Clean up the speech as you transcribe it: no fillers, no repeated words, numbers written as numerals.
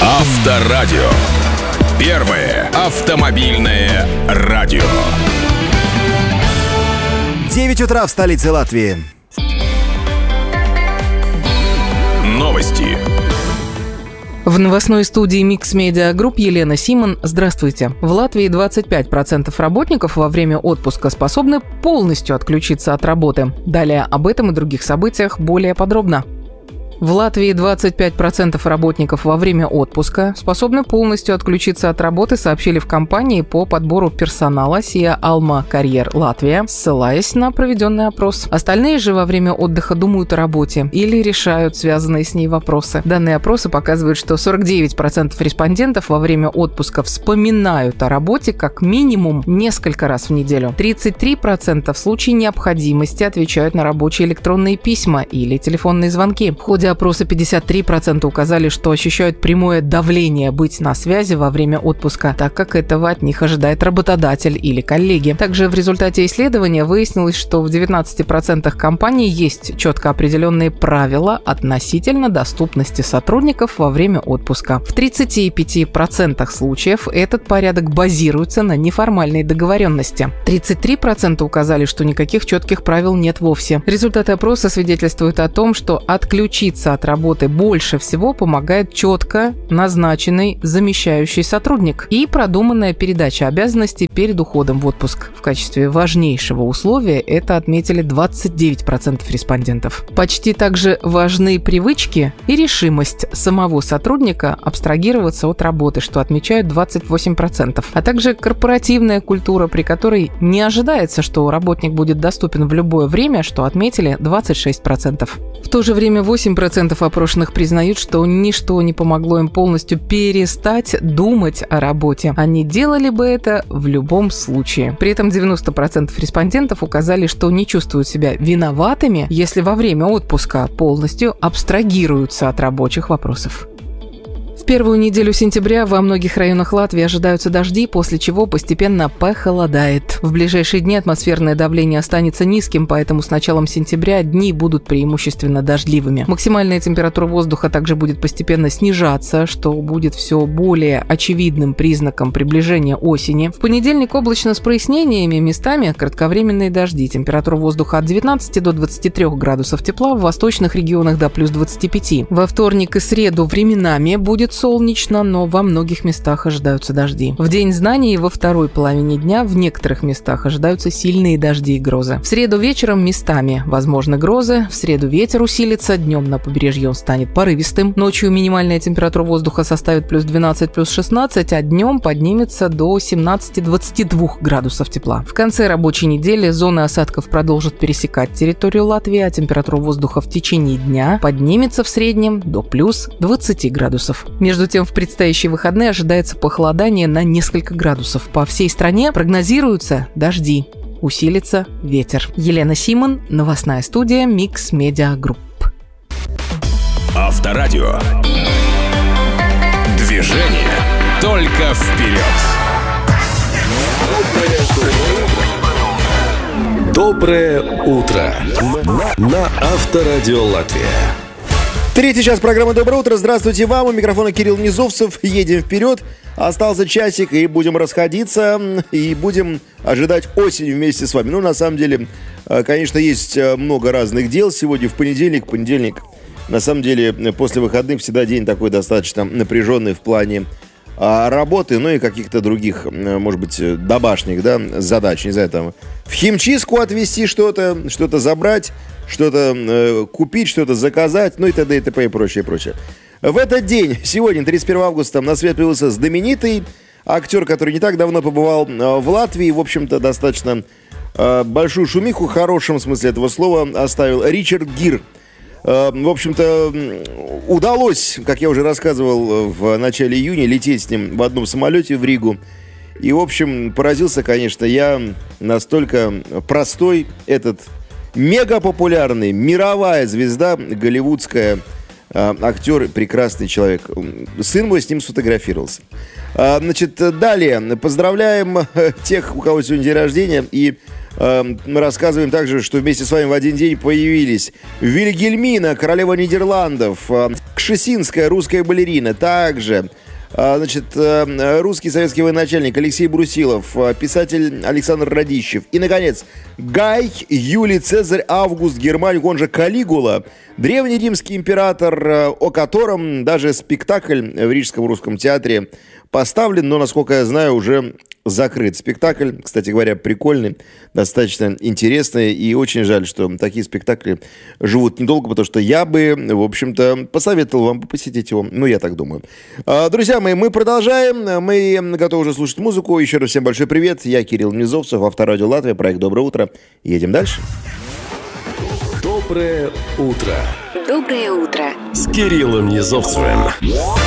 Авторадио. Первое автомобильное радио. 9 утра в столице Латвии. Новости. В новостной студии Mix Media Group Елена Симон. Здравствуйте. В Латвии 25% работников во время отпуска способны полностью отключиться от работы. Далее об этом и других событиях более подробно. В Латвии 25% работников во время отпуска способны полностью отключиться от работы, сообщили в компании по подбору персонала Сия Алма Карьер Латвия, ссылаясь на проведенный опрос. Остальные же во время отдыха думают о работе или решают связанные с ней вопросы. Данные опроса показывают, что 49% респондентов во время отпуска вспоминают о работе как минимум несколько раз в неделю. 33% в случае необходимости отвечают на рабочие электронные письма или телефонные звонки. В ходе опроса 53% указали, что ощущают прямое давление быть на связи во время отпуска, так как этого от них ожидает работодатель или коллеги. Также в результате исследования выяснилось, что в 19% компаний есть четко определенные правила относительно доступности сотрудников во время отпуска. В 35% случаев этот порядок базируется на неформальной договоренности. 33% указали, что никаких четких правил нет вовсе. Результаты опроса свидетельствуют о том, что отключиться от работы больше всего помогает четко назначенный замещающий сотрудник и продуманная передача обязанностей перед уходом в отпуск. В качестве важнейшего условия это отметили 29% респондентов. Почти так же важны привычки и решимость самого сотрудника абстрагироваться от работы, что отмечают 28%, а также корпоративная культура, при которой не ожидается, что работник будет доступен в любое время, что отметили 26%. В то же время 8% опрошенных признают, что ничто не помогло им полностью перестать думать о работе. Они делали бы это в любом случае. При этом 90% респондентов указали, что не чувствуют себя виноватыми, если во время отпуска полностью абстрагируются от рабочих вопросов. В первую неделю сентября во многих районах Латвии ожидаются дожди, после чего постепенно похолодает. В ближайшие дни атмосферное давление останется низким, поэтому с началом сентября дни будут преимущественно дождливыми. Максимальная температура воздуха также будет постепенно снижаться, что будет все более очевидным признаком приближения осени. В понедельник облачно с прояснениями, местами кратковременные дожди. Температура воздуха от 19 до 23 градусов тепла, в восточных регионах до плюс 25. Во вторник и среду временами будет солнечно, но во многих местах ожидаются дожди. В День знаний во второй половине дня в некоторых местах ожидаются сильные дожди и грозы. В среду вечером местами возможны грозы, в среду ветер усилится, днем на побережье он станет порывистым. Ночью минимальная температура воздуха составит плюс 12, плюс 16, а днем поднимется до 17-22 градусов тепла. В конце рабочей недели зоны осадков продолжат пересекать территорию Латвии, а температура воздуха в течение дня поднимется в среднем до плюс 20 градусов. Между тем, в предстоящие выходные ожидается похолодание на несколько градусов. По всей стране прогнозируются дожди. Усилится ветер. Елена Симон, новостная студия Mix Media Group. Авторадио. Движение только вперед. Доброе утро на Авторадио Латвия. Третий час программы «Доброе утро». Здравствуйте вам. У микрофона Кирилл Низовцев. Едем вперед. Остался часик, и будем расходиться, и будем ожидать осень вместе с вами. Ну, на самом деле, конечно, есть много разных дел. Сегодня в понедельник. На самом деле, после выходных всегда день такой достаточно напряженный в плане работы, ну и каких-то других, может быть, домашних, задач. Не знаю, там в химчистку отвезти что-то забрать, что-то купить, что-то заказать, ну и т.д. и т.п. и прочее. В этот день, сегодня, 31 августа, на свет появился знаменитый актер, который не так давно побывал в Латвии, в общем-то, достаточно большую шумиху, в хорошем смысле этого слова, оставил Ричард Гир. В общем-то, удалось, как я уже рассказывал, в начале июня лететь с ним в одном самолете в Ригу. И, в общем, поразился, конечно, я, настолько простой этот мегапопулярный, мировая звезда, голливудская, актер, прекрасный человек. Сын мой с ним сфотографировался. Значит, далее поздравляем тех, у кого сегодня день рождения, и мы рассказываем также, что вместе с вами в один день появились Вильгельмина, королева Нидерландов, Пшесинская, русская балерина. Также, значит, русский советский военачальник Алексей Брусилов, писатель Александр Радищев. И, наконец, Гай Юлий Цезарь Август Германик, он же Калигула, древний римский император, о котором даже спектакль в Рижском русском театре поставлен, но, насколько я знаю, уже закрыт. Спектакль, кстати говоря, прикольный, достаточно интересный, и очень жаль, что такие спектакли живут недолго, потому что я бы, в общем-то, посоветовал вам посетить его. Ну, я так думаю. Друзья мои, мы продолжаем. Мы готовы уже слушать музыку. Еще раз всем большой привет. Я Кирилл Низовцев, Авторадио Латвия, проект «Доброе утро». Едем дальше. Доброе утро. Доброе утро. С Кириллом Низовцевым.